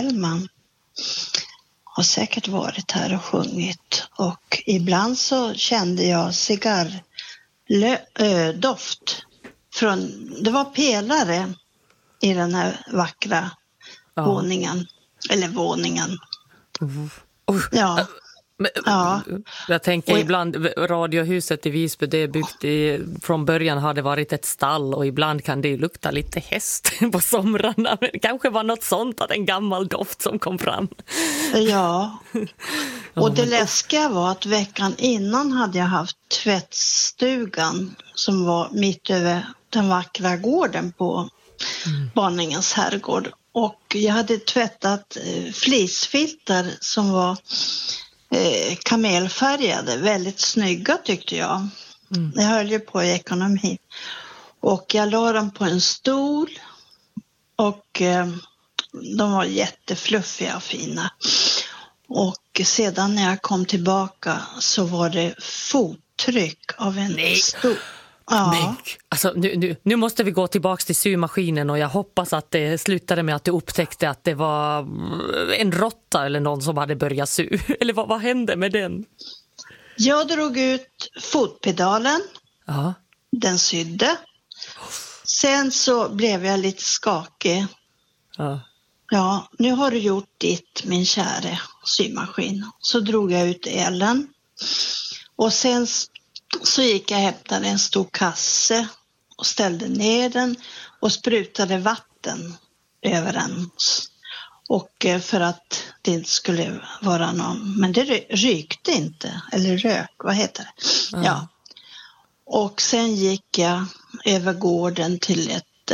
Bellman har säkert varit här och sjungit. Och ibland så kände jag cigarrdoft. Det var pelare i den här vackra våningen. Eller våningen. Ja. Men, ja. Jag tänker ibland, radiohuset i Visby, det är byggt från början har det varit ett stall och ibland kan det lukta lite häst på somrarna. Men det kanske var något sånt, att en gammal doft som kom fram. Ja, och det läskiga var att veckan innan hade jag haft tvättstugan som var mitt över den vackra gården på Barningens herrgård. Och jag hade tvättat flisfilter som var kamelfärgade, väldigt snygga tyckte jag. Jag höll ju på i ekonomi. Och jag la dem på en stol och de var jättefluffiga och fina. Och sedan när jag kom tillbaka så var det fottryck av en stor... Ja. Men, alltså, nu måste vi gå tillbaka till symaskinen och jag hoppas att det slutade med att du upptäckte att det var en råtta eller någon som hade börjat sy. Eller vad hände med den? Jag drog ut fotpedalen. Ja. Den sydde. Sen så blev jag lite skakig. Ja. Ja, nu har du gjort ditt, min käre symaskin. Så drog jag ut elen. Och sen så gick jag och hämtade en stor kasse och ställde ner den och sprutade vatten över den. Och för att det inte skulle vara någon, men det rykte inte, eller rök, vad heter det? Ja. Och sen gick jag över gården till ett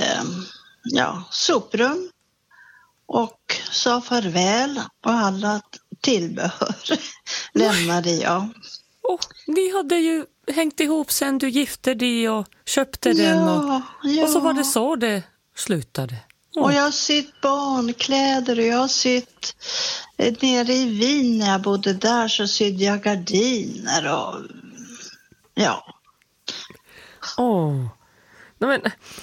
soprum och sa farväl och alla tillbehör lämnade jag. Ni hade ju hängt ihop sen du gifte dig och köpte den och så var det så det slutade. Och jag har sytt barnkläder och jag har sytt nere i Wien när jag bodde där så sydde jag gardiner och ja. Men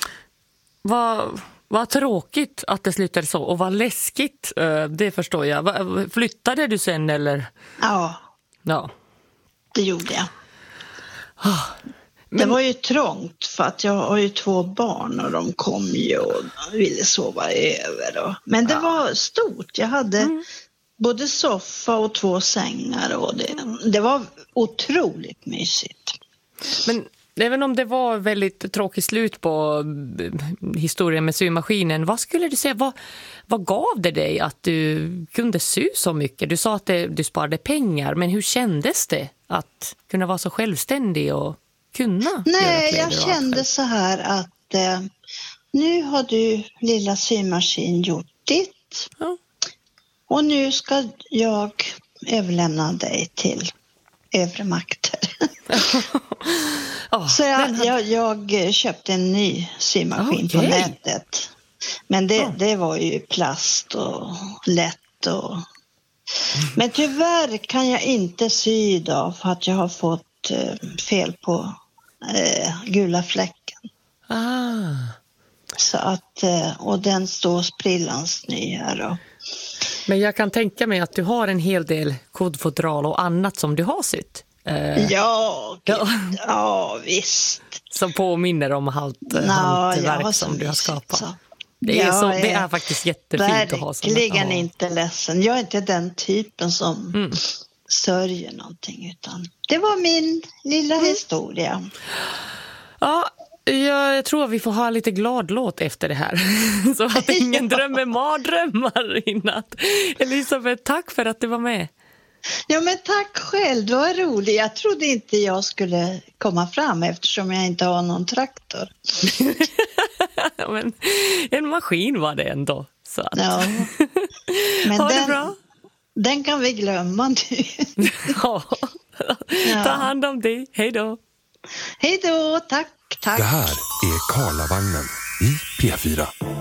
vad tråkigt att det slutade så och vad läskigt, det förstår jag. Flyttade du sen eller? Ja. Det gjorde jag. Det var ju trångt för att jag har ju 2 barn och de kom ju och ville sova över. Men det var stort. Jag hade både soffa och 2 sängar och det var otroligt mysigt. Men även om det var väldigt tråkigt slut på historien med symaskinen, vad skulle du säga, vad gav det dig att du kunde sy så mycket? Du sa att du sparade pengar, men hur kändes det att kunna vara så självständig och kunna? Nej, jag kände så här att nu har du lilla symaskin gjort ditt. Ja. Och nu ska jag överlämna dig till övre makter. Så jag köpte en ny symaskin på nätet. Men det var ju plast och lätt. Men tyvärr kan jag inte sy idag för att jag har fått fel på gula fläcken. Så att, och den står sprillans ny här. Men jag kan tänka mig att du har en hel del kodfodral och annat som du har sytt. Ja, visst. Som påminner om hantverk som du har skapat. Så. Det är faktiskt jättefint att ha sådana. Verkligen inte ledsen. Jag är inte den typen som sörjer någonting, utan det var min lilla historia. Ja, jag tror vi får ha lite glad låt efter det här. Så att ingen drömmer mardrömmar i natt. Elisabeth, tack för att du var med. Ja, men tack själv, det var roligt. Jag trodde inte jag skulle komma fram eftersom jag inte har någon traktor. Men en maskin var det ändå. Så att... Ja. Men ha det bra. Den kan vi glömma nu. Ja. Ta hand om dig. Hej då. Hej då, tack. Det här är Karlavagnen i P4.